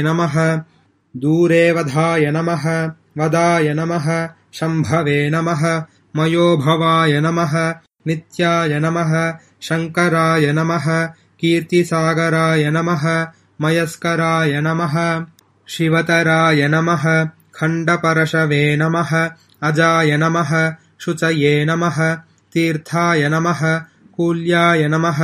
नमः दूरेवधाय नमः वदाय नमः शम्भवे नमः मयोभवाय नमः नित्याय नमः शङ्कराय नमः कीर्तिसागराय नमः मयस्कराय नमः शिवतराय नमः खण्डपरशवे नमः अजाय नमः शुचये नमः तीर्थाय नमः कूल्याय नमः